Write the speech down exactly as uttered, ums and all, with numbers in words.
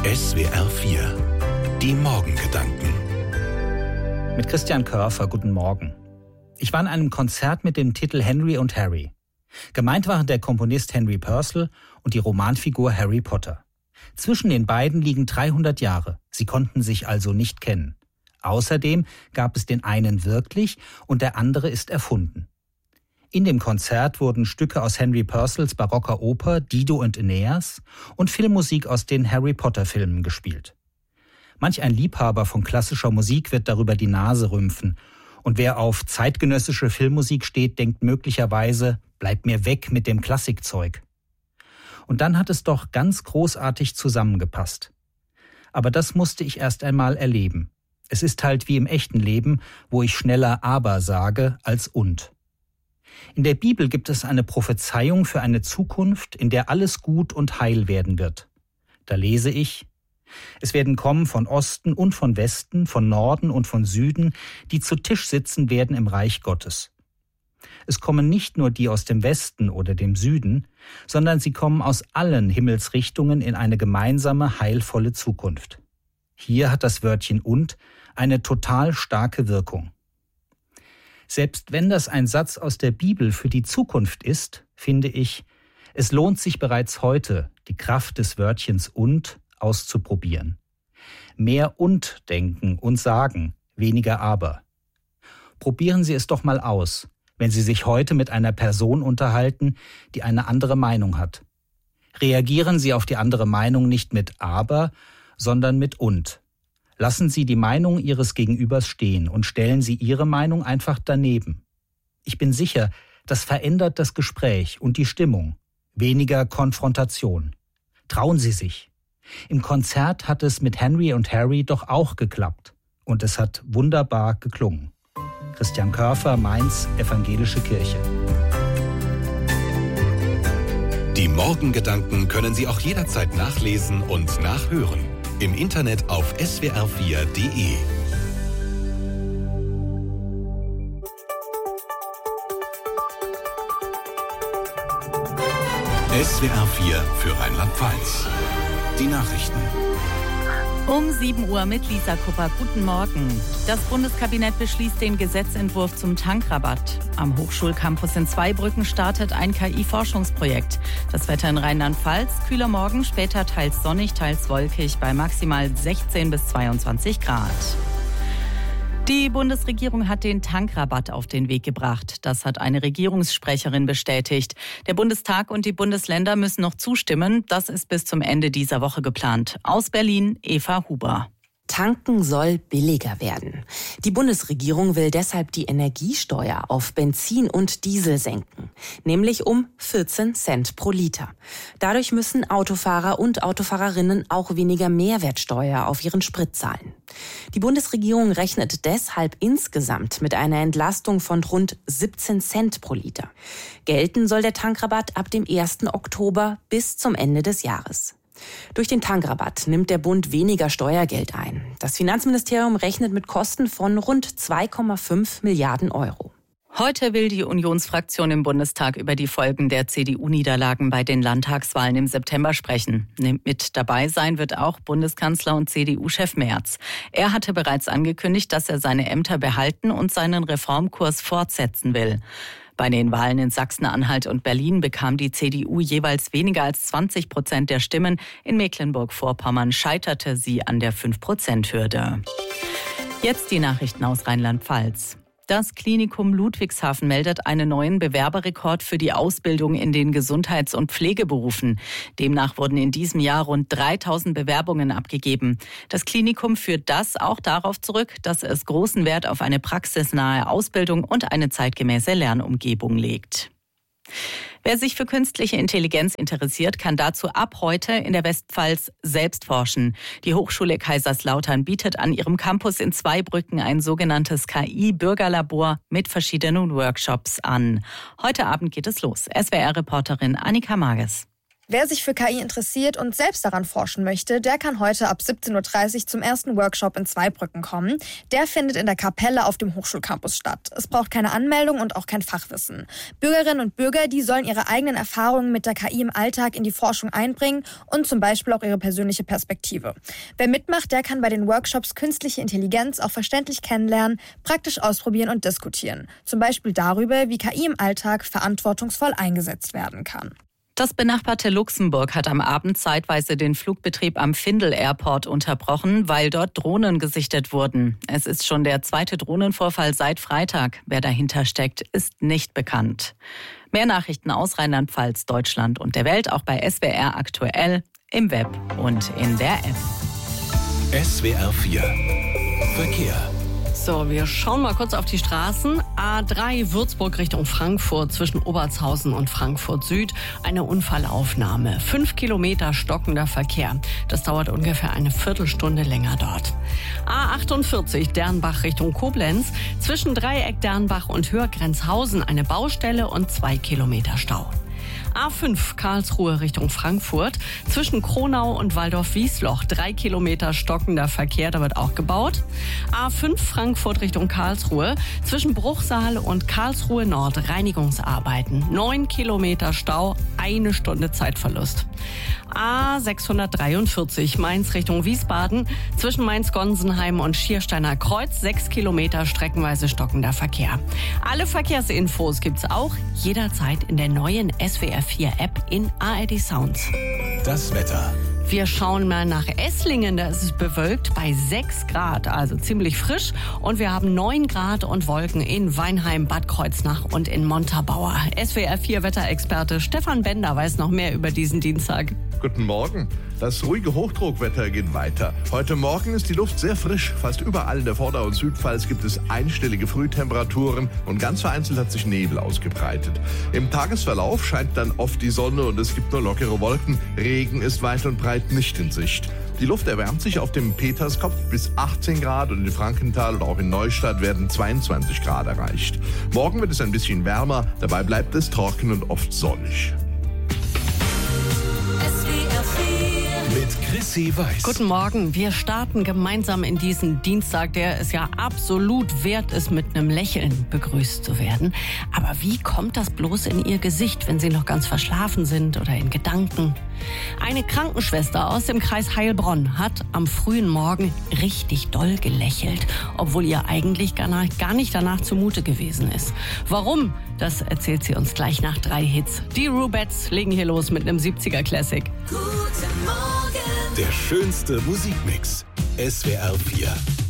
S W R vier. Die Morgengedanken. Mit Christian Körfer, guten Morgen. Ich war in einem Konzert mit dem Titel Henry und Harry. Gemeint waren der Komponist Henry Purcell und die Romanfigur Harry Potter. Zwischen den beiden liegen dreihundert Jahre. Sie konnten sich also nicht kennen. Außerdem gab es den einen wirklich und der andere ist erfunden. In dem Konzert wurden Stücke aus Henry Purcells barocker Oper Dido und Aeneas und Filmmusik aus den Harry Potter Filmen gespielt. Manch ein Liebhaber von klassischer Musik wird darüber die Nase rümpfen. Und wer auf zeitgenössische Filmmusik steht, denkt möglicherweise, bleib mir weg mit dem Klassikzeug. Und dann hat es doch ganz großartig zusammengepasst. Aber das musste ich erst einmal erleben. Es ist halt wie im echten Leben, wo ich schneller aber sage als und. In der Bibel gibt es eine Prophezeiung für eine Zukunft, in der alles gut und heil werden wird. Da lese ich: Es werden kommen von Osten und von Westen, von Norden und von Süden, die zu Tisch sitzen werden im Reich Gottes. Es kommen nicht nur die aus dem Westen oder dem Süden, sondern sie kommen aus allen Himmelsrichtungen in eine gemeinsame, heilvolle Zukunft. Hier hat das Wörtchen und eine total starke Wirkung. Selbst wenn das ein Satz aus der Bibel für die Zukunft ist, finde ich, es lohnt sich bereits heute, die Kraft des Wörtchens und auszuprobieren. Mehr und denken und sagen, weniger aber. Probieren Sie es doch mal aus, wenn Sie sich heute mit einer Person unterhalten, die eine andere Meinung hat. Reagieren Sie auf die andere Meinung nicht mit aber, sondern mit und. Lassen Sie die Meinung Ihres Gegenübers stehen und stellen Sie Ihre Meinung einfach daneben. Ich bin sicher, das verändert das Gespräch und die Stimmung. Weniger Konfrontation. Trauen Sie sich. Im Konzert hat es mit Henry und Harry doch auch geklappt. Und es hat wunderbar geklungen. Christian Körfer, Mainz, Evangelische Kirche. Die Morgengedanken können Sie auch jederzeit nachlesen und nachhören. Im Internet auf S W R vier Punkt de. S W R vier für Rheinland-Pfalz. Die Nachrichten. Um sieben Uhr mit Lisa Kupper. Guten Morgen. Das Bundeskabinett beschließt den Gesetzentwurf zum Tankrabatt. Am Hochschulcampus in Zweibrücken startet ein K I-Forschungsprojekt. Das Wetter in Rheinland-Pfalz: kühler Morgen, später teils sonnig, teils wolkig bei maximal sechzehn bis zweiundzwanzig Grad. Die Bundesregierung hat den Tankrabatt auf den Weg gebracht. Das hat eine Regierungssprecherin bestätigt. Der Bundestag und die Bundesländer müssen noch zustimmen. Das ist bis zum Ende dieser Woche geplant. Aus Berlin, Eva Huber. Tanken soll billiger werden. Die Bundesregierung will deshalb die Energiesteuer auf Benzin und Diesel senken, nämlich um vierzehn Cent pro Liter. Dadurch müssen Autofahrer und Autofahrerinnen auch weniger Mehrwertsteuer auf ihren Sprit zahlen. Die Bundesregierung rechnet deshalb insgesamt mit einer Entlastung von rund siebzehn Cent pro Liter. Gelten soll der Tankrabatt ab dem ersten Oktober bis zum Ende des Jahres. Durch den Tankrabatt nimmt der Bund weniger Steuergeld ein. Das Finanzministerium rechnet mit Kosten von rund zwei Komma fünf Milliarden Euro. Heute will die Unionsfraktion im Bundestag über die Folgen der C D U-Niederlagen bei den Landtagswahlen im September sprechen. Mit dabei sein wird auch Bundeskanzler und C D U-Chef Merz. Er hatte bereits angekündigt, dass er seine Ämter behalten und seinen Reformkurs fortsetzen will. Bei den Wahlen in Sachsen-Anhalt und Berlin bekam die C D U jeweils weniger als zwanzig Prozent der Stimmen. In Mecklenburg-Vorpommern scheiterte sie an der fünf Prozent Hürde. Jetzt die Nachrichten aus Rheinland-Pfalz. Das Klinikum Ludwigshafen meldet einen neuen Bewerberrekord für die Ausbildung in den Gesundheits- und Pflegeberufen. Demnach wurden in diesem Jahr rund dreitausend Bewerbungen abgegeben. Das Klinikum führt das auch darauf zurück, dass es großen Wert auf eine praxisnahe Ausbildung und eine zeitgemäße Lernumgebung legt. Wer sich für künstliche Intelligenz interessiert, kann dazu ab heute in der Westpfalz selbst forschen. Die Hochschule Kaiserslautern bietet an ihrem Campus in Zweibrücken ein sogenanntes K I-Bürgerlabor mit verschiedenen Workshops an. Heute Abend geht es los. S W R-Reporterin Annika Mages. Wer sich für K I interessiert und selbst daran forschen möchte, der kann heute ab siebzehn Uhr dreißig zum ersten Workshop in Zweibrücken kommen. Der findet in der Kapelle auf dem Hochschulcampus statt. Es braucht keine Anmeldung und auch kein Fachwissen. Bürgerinnen und Bürger, die sollen ihre eigenen Erfahrungen mit der K I im Alltag in die Forschung einbringen und zum Beispiel auch ihre persönliche Perspektive. Wer mitmacht, der kann bei den Workshops künstliche Intelligenz auch verständlich kennenlernen, praktisch ausprobieren und diskutieren. Zum Beispiel darüber, wie K I im Alltag verantwortungsvoll eingesetzt werden kann. Das benachbarte Luxemburg hat am Abend zeitweise den Flugbetrieb am Findel Airport unterbrochen, weil dort Drohnen gesichtet wurden. Es ist schon der zweite Drohnenvorfall seit Freitag. Wer dahinter steckt, ist nicht bekannt. Mehr Nachrichten aus Rheinland-Pfalz, Deutschland und der Welt auch bei S W R aktuell, im Web und in der App. S W R vier Verkehr. So, wir schauen mal kurz auf die Straßen. A drei Würzburg Richtung Frankfurt zwischen Obertshausen und Frankfurt Süd. Eine Unfallaufnahme. Fünf Kilometer stockender Verkehr. Das dauert ungefähr eine Viertelstunde länger dort. A achtundvierzig Dernbach Richtung Koblenz. Zwischen Dreieck Dernbach und Hörgrenzhausen eine Baustelle und zwei Kilometer Stau. A fünf Karlsruhe Richtung Frankfurt. Zwischen Kronau und Waldorf-Wiesloch drei Kilometer stockender Verkehr, da wird auch gebaut. A fünf Frankfurt Richtung Karlsruhe. Zwischen Bruchsal und Karlsruhe Nord Reinigungsarbeiten. Neun Kilometer Stau, eine Stunde Zeitverlust. A sechshundertdreiundvierzig Mainz Richtung Wiesbaden. Zwischen Mainz-Gonsenheim und Schiersteiner Kreuz sechs Kilometer streckenweise stockender Verkehr. Alle Verkehrsinfos gibt's auch jederzeit in der neuen S W R vier App in A R D Sounds. Das Wetter. Wir schauen mal nach Esslingen, da ist es bewölkt bei sechs Grad, also ziemlich frisch. Und wir haben neun Grad und Wolken in Weinheim, Bad Kreuznach und in Montabaur. S W R vier Wetterexperte Stefan Bender weiß noch mehr über diesen Dienstag. Guten Morgen. Das ruhige Hochdruckwetter geht weiter. Heute Morgen ist die Luft sehr frisch. Fast überall in der Vorder- und Südpfalz gibt es einstellige Frühtemperaturen und ganz vereinzelt hat sich Nebel ausgebreitet. Im Tagesverlauf scheint dann oft die Sonne und es gibt nur lockere Wolken. Regen ist weit und breit nicht in Sicht. Die Luft erwärmt sich auf dem Peterskopf bis achtzehn Grad und in Frankenthal und auch in Neustadt werden zweiundzwanzig Grad erreicht. Morgen wird es ein bisschen wärmer, dabei bleibt es trocken und oft sonnig. Mit Chrissy Weiß. Guten Morgen. Wir starten gemeinsam in diesen Dienstag, der es ja absolut wert ist, mit einem Lächeln begrüßt zu werden. Aber wie kommt das bloß in Ihr Gesicht, wenn Sie noch ganz verschlafen sind oder in Gedanken? Eine Krankenschwester aus dem Kreis Heilbronn hat am frühen Morgen richtig doll gelächelt, obwohl ihr eigentlich gar nicht danach zumute gewesen ist. Warum? Das erzählt sie uns gleich nach drei Hits. Die Rubettes legen hier los mit einem siebziger Classic. Der schönste Musikmix. S W R vier.